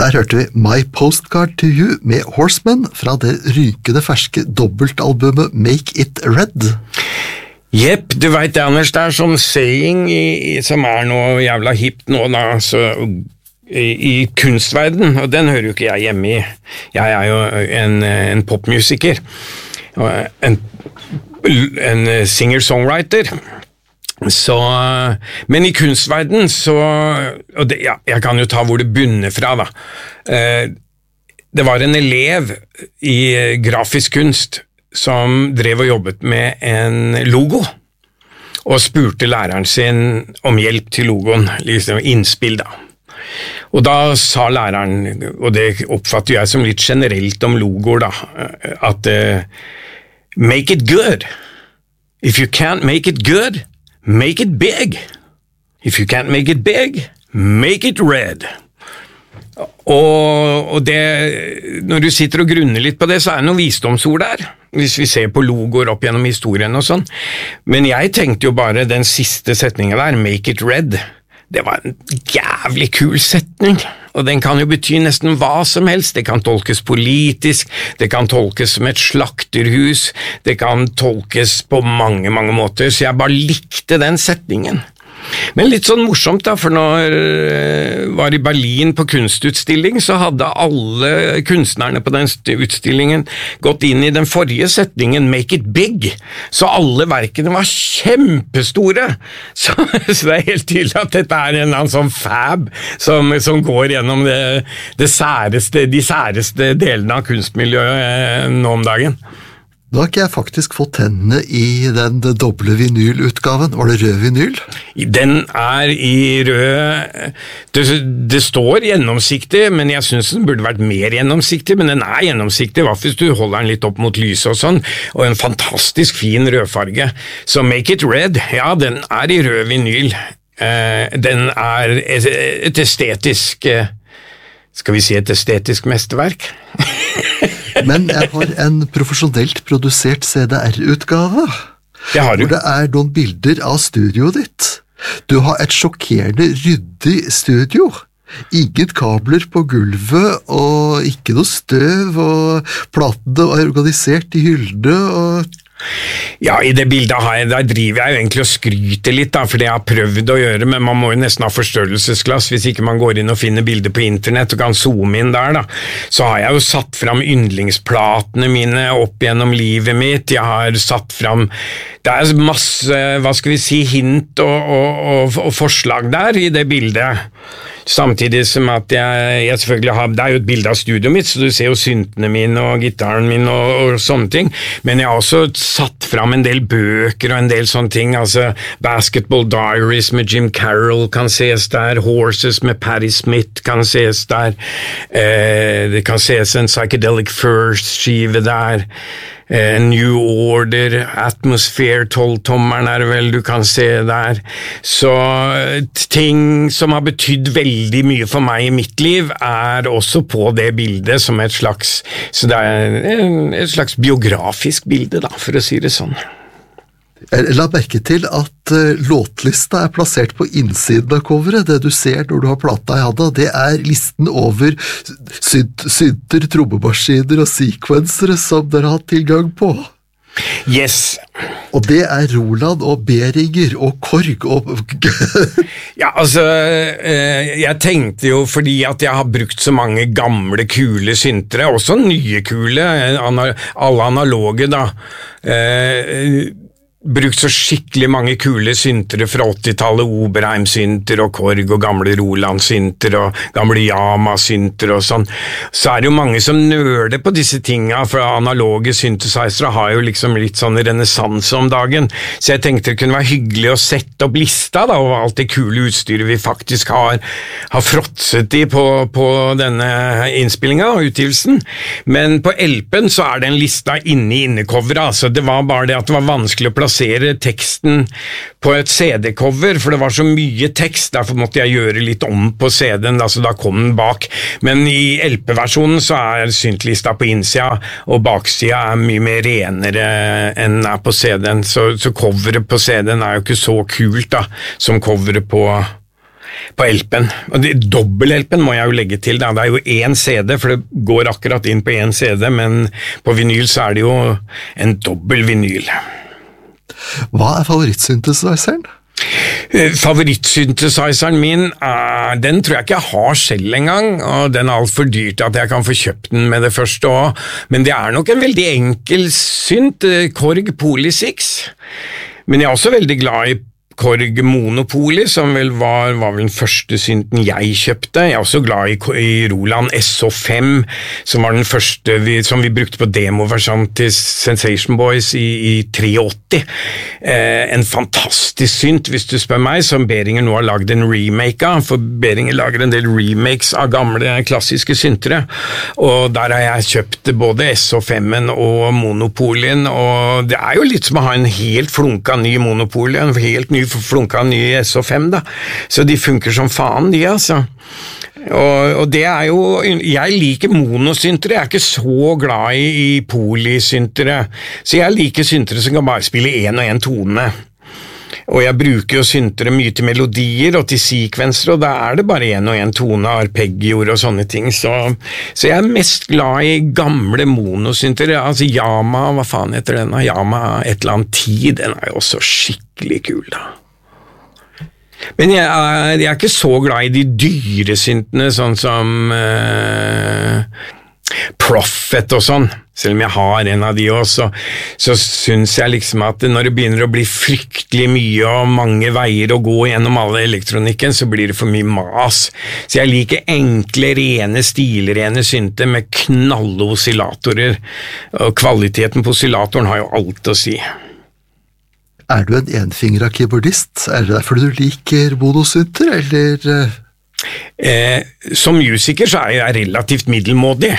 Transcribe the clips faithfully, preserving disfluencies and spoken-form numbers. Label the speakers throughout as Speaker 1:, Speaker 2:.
Speaker 1: Der hørte vi My Postcard to You med Horseman fra det rykende ferske dobbeltalbumet Make It Red.
Speaker 2: Jepp, du vet det, Anders, det er sånn saying i, som er noe jævla hipt nå da, så i, i kunstverden, og den hører jo ikke jeg hjemme i. Jeg er jo en, en popmusiker, en, en singer-songwriter. Så, men i kunstverden så, og det, ja, jeg kan jo ta hvor det bunner fra da, eh, det var en elev i grafisk kunst som drev og jobbet med en logo, og spurte læreren sin om hjelp til logoen, liksom innspill da. Og da sa læreren, og det oppfatter jeg som litt generelt om logoer da, at uh, make it good. If you can't make it good, make it big. If you can't make it big, make it red. Og, og det, når du sitter og grunner litt på det, så er det noen visdomsord der, hvis vi ser på logoer opp gjennom historien og sånn. Men jeg tenkte jo bare den siste setningen der, make it red, det var en jævlig kul setning, og den kan jo bety nesten hva som helst. Det kan tolkes politisk, det kan tolkes som et slakterhus, det kan tolkes på mange, mange måter, så jeg bare likte den setningen. Men litt sånn morsomt da, for når jeg var i Berlin på kunstutstilling, så hadde alle kunstnerne på den utstillingen gått inn i den forrige setningen, make it big, så alle verkene var kjempestore, så, så det er helt tydelig at dette er en eller annen sånn fab som, som går gjennom det, det særeste, de særeste delene av kunstmiljøet nå om dagen.
Speaker 1: Da har ikke jeg faktisk fått tennene i den doble vinylutgaven. Var det rød vinyl?
Speaker 2: Den er i rød... Det, det står gjennomsiktig, men jeg synes den burde vært mer gjennomsiktig, men den er gjennomsiktig, i hvert fall hvis du holder den litt opp mot lyset og sånn, og en fantastisk fin rødfarge. Så Make It Red, ja, den er i rød vinyl. Eh, den er et estetisk... Skal vi si et estetisk mesterverk?
Speaker 1: Men jeg har en profesjonelt produsert C D R-utgave,
Speaker 2: det har du.
Speaker 1: Hvor det er noen bilder av studioet ditt. Du har et sjokkerende ryddig studio. Ingen kabler på gulvet, og ikke noe støv, og platene er organisert i hyllene, og...
Speaker 2: Ja, i det bildet har jeg, der driver jeg jo egentlig og skryter litt da, for det jeg har prøvd å gjøre, men man må jo nesten ha forstørrelsesglass hvis ikke man går inn og finner bilder på internett og kan zoome inn der da. Så har jeg jo satt fram yndlingsplatene mine opp gjennom livet mitt, jeg har satt fram, det er masse, hva skal vi si, hint og, og, og, og forslag der i det bildet. Samtidig som at jeg, jeg selvfølgelig har, det er jo et bilde av studioet mitt, så du ser jo syntene mine og gitaren min og, og sånne ting, men jeg har også satt fram en del bøker og en del sånne ting, altså Basketball Diaries med Jim Carroll kan ses der, Horses med Patti Smith kan ses der, eh, det kan ses en Psychedelic Furs-skive der, Uh, New Order, Atmosphere, tolv-tommeren er det vel du kan se der. Så ting som har betydd veldig mye for meg i mitt liv er også på det bildet som et slags, så det er et slags biografisk bilde da, for å si det sånn.
Speaker 1: Jeg la merke til at uh, låtlista er plassert på innsiden av coveret. Det du ser når du har plata i handa, det er listen over synt, synter, trommemaskiner og sequencere som dere har hatt tilgang på.
Speaker 2: Yes.
Speaker 1: Og det er Roland og Behringer og Korg og...
Speaker 2: Ja, altså, eh, jeg tenkte jo fordi at jeg har brukt så mange gamle, kule syntere, også nye kule, ana, alle analoge da, eh, brukt så skikkelig mange kule syntere fra åttitallet, Oberheim-synter og Korg og gamle Roland-synter og gamle Yamaha-synter og sånn. Så er det jo mange som nøler på disse tingene, for analoge synthesizere har jo liksom litt sånn renessanse om dagen. Så jeg tenkte det kunne være hyggelig å sette opp lista da, over alt det kule utstyret vi faktisk har, har fråtset i på, på denne innspillingen og utgivelsen. Men på L P-en så er den lista inne i innecoveret, altså det var bare det at det var vanskelig å plassere teksten på et C D-cover, for det var så mye tekst, derfor måtte jeg gjøre litt om på C D-en, altså da kom den bak. Men i L P-versjonen så er syntlista på innsida, og baksida er mye mer renere enn er på C D-en, så, så coveret på C D-en er jo ikke så kult da, som coveret på på L P-en. Og det, dobbel-L P-en må jeg jo legge til, da. Det er jo én C D, for det går akkurat inn på én C D, men på vinyl så er det jo en dobbel vinyl.
Speaker 1: Hva er favorittsynthesizeren?
Speaker 2: Favorittsynthesizeren min, uh, den tror jeg ikke jeg har selv engang, og den er alt for dyrt at jeg kan få kjøpt den med det første også. Men det er nok en veldig enkel synt, uh, Korg Poly seks. Men jeg er også veldig glad i Korg Monopoly, som vel var, var vel den første synten jeg kjøpte. Jeg er også glad i, i Roland S H fem, som var den første vi, som vi brukte på demoversjon til Sensation Boys i, i åttitre. Eh, en fantastisk synt, hvis du spør meg, som Behringer nå har laget en remake av, for Behringer lager en del remakes av gamle klassiske syntere, og der har jeg kjøpt både S H fem-en og Monopolyen, og det er jo litt som å ha en helt flunka ny Monopoly, en helt ny flunka ny S H fem, da. Så de funker som faen, de, altså. Og, og det er jo, jeg liker monosyntere, jeg er ikke så glad i, i polysyntere, så jeg liker syntere som kan bare spille en og en tone. Og jeg bruker jo syntere mye til melodier og til sekvenser, og da er det bare en og en tone, arpeggior og sånne ting, så, så jeg er mest glad i gamle monosyntere, altså Yamaha, hva faen heter den? Yamaha et eller annet tid, den er jo også skikkelig kul, da. Men jeg er, jeg er ikke så glad i de dyre syntene, sånn som uh, Prophet og sånn. Selv om jeg har en av de også, så synes jeg liksom at når det begynner å bli fryktelig mye og mange veier å gå gjennom alle elektronikken, så blir det for mye mas. Så jeg liker enkle, rene, stilrene synter med knalle oscillatorer, og kvaliteten på oscillatoren har jo alt å si.
Speaker 1: Er du en enfingra keyboardist? Er det derfor du liker monosynter, eller?
Speaker 2: Eh, som musiker så er jeg relativt middelmådig.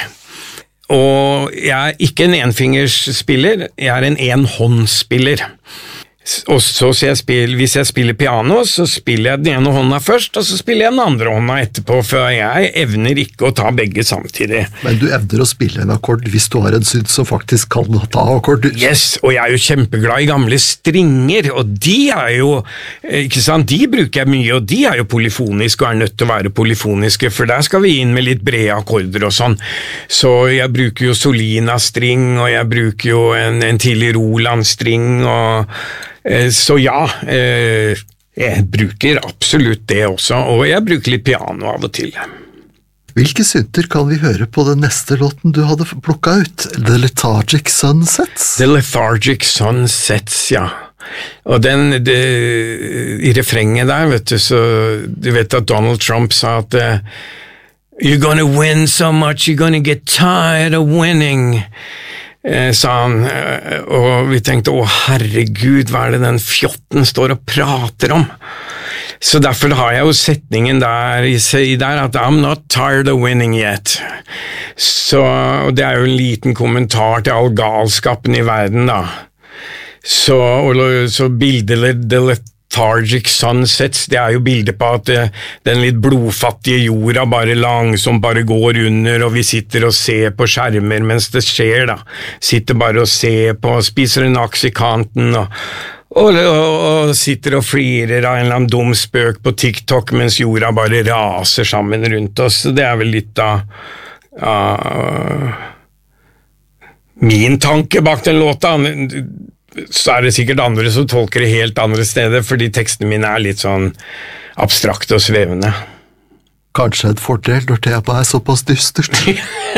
Speaker 2: Og jeg er ikke en enfingersspiller, jeg er en enhåndsspiller. Og så, så jeg spiller, hvis jeg spiller piano, så spiller jeg den ene hånda først, og så spiller jeg den andre hånda etterpå, for jeg evner ikke å ta begge samtidig.
Speaker 1: Men du evner å spille en akkord hvis du har en synt som faktisk kan ta akkord?
Speaker 2: Yes, og jeg er jo kjempeglad i gamle stringer, og de er jo, ikke sant, de bruker jeg mye, og de er jo polyfoniske og er nødt til å være polyfoniske, for der skal vi inn med litt brede akkorder og sånn. Så jeg bruker jo Solina-string, og jeg bruker jo en, en tidlig Roland-string, og så ja, jeg bruker absolutt det også, og jeg bruker litt piano av og til.
Speaker 1: Hvilke synter kan vi høre på den neste låten du hadde plukket ut? The Lethargic Sunsets?
Speaker 2: The Lethargic Sunsets, ja. Og den, det, i refrenget der, vet du, så du vet at Donald Trump sa at uh, You're gonna win so much, you're gonna get tired of winning. Eh, sa han, og vi tenkte, å herregud, hva er det den fjotten står og prater om? Så derfor har jeg jo setningen der, i der at I'm not tired of winning yet. Så, og det er jo en liten kommentar til all galskapen i verden, da. Så, og, så bildet The Lethargic Sunsets, det er jo bildet på at det, den litt blodfattige jorda bare langsomt bare går under, og vi sitter og ser på skjermer mens det skjer, da. Sitter bare og ser på, spiser en aks i kanten, og, og, og, og sitter og flirer av en eller annen dum spøk på TikTok, mens jorda bare raser sammen rundt oss. Så det er vel litt av uh, min tanke bak den låta. Så er det sikkert andre som tolker det helt andre steder, fordi tekstene mine er litt sånn abstrakte og svevende.
Speaker 1: Kanskje en fordel når temaet er såpass dystert.